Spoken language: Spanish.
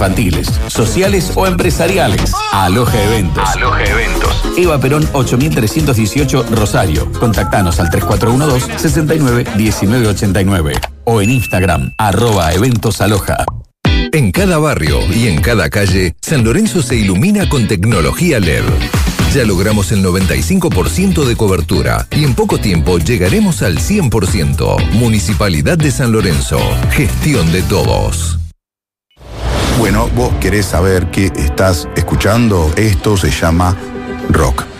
infantiles, sociales o empresariales. Aloja Eventos. Aloja Eventos. Eva Perón 8318 Rosario. Contactanos al 3412 69 1989 o en Instagram @eventosaloja. En cada barrio y en cada calle, San Lorenzo se ilumina con tecnología LED. Ya logramos el 95% de cobertura y en poco tiempo llegaremos al 100%. Municipalidad de San Lorenzo. Gestión de todos. Bueno, vos querés saber qué estás escuchando. Esto se llama rock.